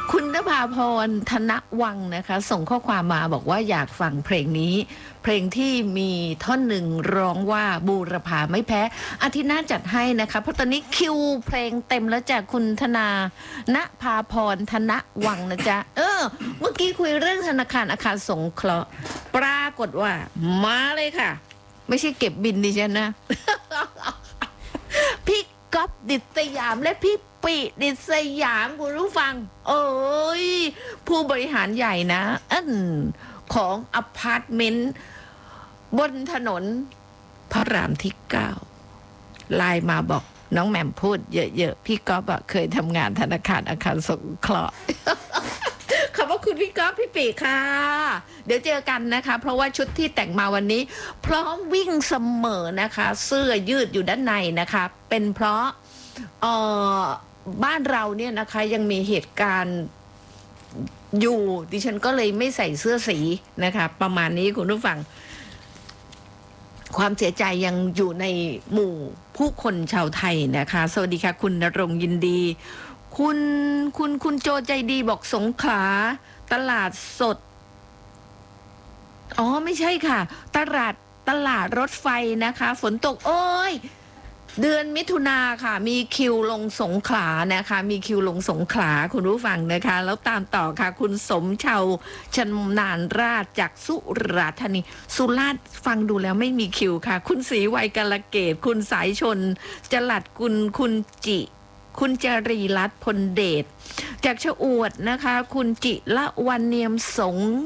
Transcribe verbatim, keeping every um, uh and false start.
คุณนภาพรธนวังนะคะส่งข้อความมาบอกว่าอยากฟังเพลงนี้เพลงที่มีท่อนหนึ่งร้องว่าบูรพาไม่แพ้อาทิตย์หน้าจัดให้นะคะเพราะตอนนี้คิวเพลงเต็มแล้วจากคุณธนาณภาพรธนวังนะจ๊ะเออเมื่อกี้คุยเรื่องธนาคารอาคารสงเคราะห์ปรากฏว่ามาเลยค่ะไม่ใช่เก็บบินดิฉันนะ พี่ก๊อฟดิษยามและพี่ปิดิษยามคุณผู้ฟังโอ้ยผู้บริหารใหญ่นะอันของอพาร์ตเมนต์บนถนนพระรามที่เก้าไลน์มาบอกน้องแหม่มพูดเยอะๆพี่ก๊อฟอะเคยทำงานธนาคารอาคารสงเคราะห์ ขอบคุณพี่ก๊อฟพี่ปีค่ะเดี๋ยวเจอกันนะคะเพราะว่าชุดที่แต่งมาวันนี้พร้อมวิ่งเสมอนะคะเสื้อยืดอยู่ด้านในนะคะเป็นเพราะเอ่อบ้านเราเนี่ยนะคะยังมีเหตุการณ์อยู่ดิฉันก็เลยไม่ใส่เสื้อสีนะคะประมาณนี้คุณผู้ฟังความเสียใจยังอยู่ในหมู่ผู้คนชาวไทยนะคะสวัสดีค่ะคุณณรงค์ยินดีคุณคุณคุณโจใจดีบอกสงขลาตลาดสดอ๋อไม่ใช่ค่ะตลาดตลาดรถไฟนะคะฝนตกโอ้ยเดือนมิถุนาค่ะมีคิวลงสงขลานะคะมีคิวลงสงขลาคุณผู้ฟังนะคะแล้วตามต่อค่ะคุณสมเชาชนานราชจากสุราษฎร์ธานีสุราษฎร์ฟังดูแล้วไม่มีคิวค่ะคุณศรีวัยกาลเกตคุณสายชนจลัดกุลคุณจิคุณจรีรัตน์พลเดชจากชะอวดนะคะคุณจิละวันเนียมสง